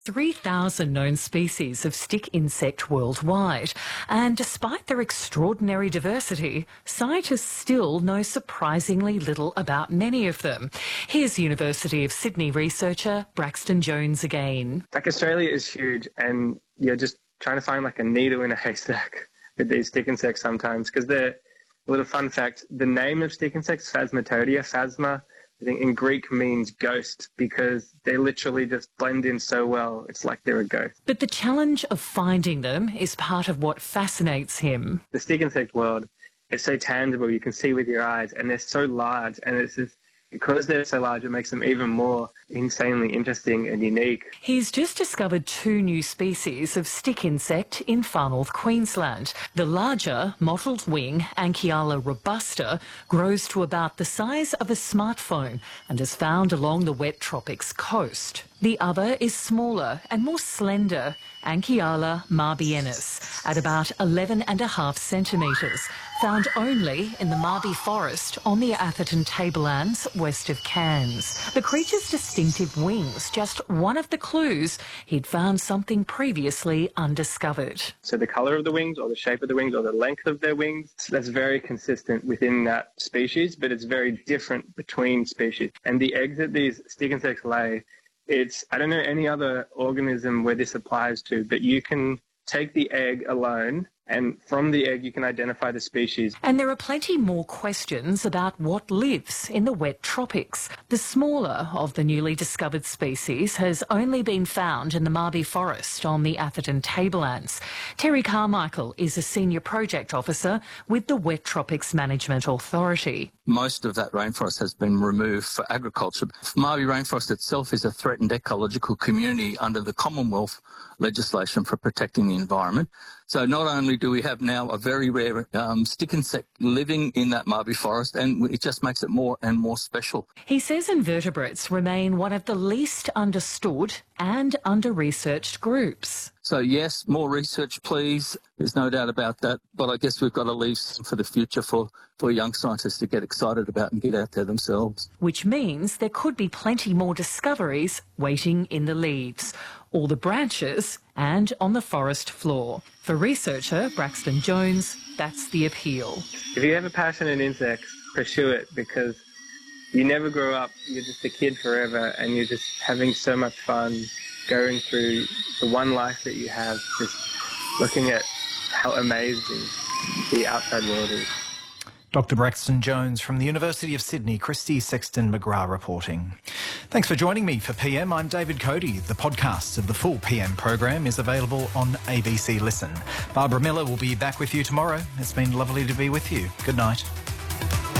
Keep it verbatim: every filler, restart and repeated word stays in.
three thousand known species of stick insect worldwide, and despite their extraordinary diversity, scientists still know surprisingly little about many of them. Here's University of Sydney researcher Braxton Jones again. Like, Australia is huge, and you're just trying to find like a needle in a haystack with these stick insects sometimes, because they're, a little fun fact, the name of stick insects, Phasmatodea, phasma, I think in Greek means ghost, because they literally just blend in so well. It's like they're a ghost. But the challenge of finding them is part of what fascinates him. The stick insect world is so tangible, you can see with your eyes, and they're so large, and it's just, because they're so large, it makes them even more insanely interesting and unique. He's just discovered two new species of stick insect in far north Queensland. The larger, mottled wing, Anchiala robusta, grows to about the size of a smartphone and is found along the wet tropics coast. The other is smaller and more slender, Anchiala marbiennis, at about eleven and a half centimetres, found only in the Marby Forest on the Atherton Tablelands west of Cairns. The creature's distinctive wings, just one of the clues he'd found something previously undiscovered. So the colour of the wings, or the shape of the wings, or the length of their wings, that's very consistent within that species, but it's very different between species. And the eggs that these stick insects lay, it's, I don't know any other organism where this applies to, but you can take the egg alone, and from the egg you can identify the species. And there are plenty more questions about what lives in the wet tropics. The smaller of the newly discovered species has only been found in the Marby Forest on the Atherton Tablelands. Terry Carmichael is a senior project officer with the Wet Tropics Management Authority. Most of that rainforest has been removed for agriculture. Marby Rainforest itself is a threatened ecological community under the Commonwealth legislation for protecting the environment. So not only do we have now a very rare um, stick insect living in that Marby Forest, and it just makes it more and more special. He says invertebrates remain one of the least understood and under-researched groups. So yes, more research, please. There's no doubt about that. But I guess we've got to leave some for the future for, for young scientists to get excited about and get out there themselves. Which means there could be plenty more discoveries waiting in the leaves, or the branches, and on the forest floor. For researcher Braxton Jones, that's the appeal. If you have a passion in insects, pursue it, because you never grow up. You're just a kid forever, and you're just having so much fun going through the one life that you have, just looking at how amazing the outside world is. Doctor Braxton Jones from the University of Sydney, Christy Sexton McGrath reporting. Thanks for joining me for P M. I'm David Cody. The podcast of the full P M program is available on A B C Listen. Barbara Miller will be back with you tomorrow. It's been lovely to be with you. Good night.